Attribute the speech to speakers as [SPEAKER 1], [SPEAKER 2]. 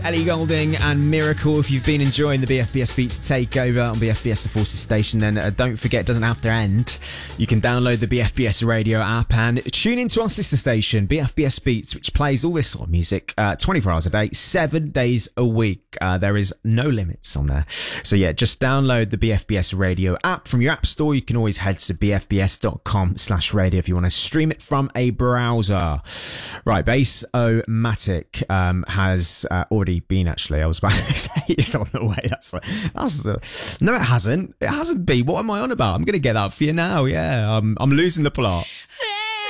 [SPEAKER 1] Ellie Goulding and Miracle. If you've been enjoying the BFBS Beats takeover on BFBS The Forces station, then don't forget, it doesn't have to end. You can download the BFBS radio app and tune into our sister station, BFBS Beats, which plays all this sort of music 24 hours a day, 7 days a week. There is no limits on there. So yeah, just download the BFBS radio app from your app store. You can always head to bfbs.com/radio if you want to stream it from a browser. Right, Bass-O-Matic has already been, actually. I was about to say it's on the way. No, it hasn't. It hasn't been. What am I on about? I'm going to get that for you now. Yeah, I'm losing the plot.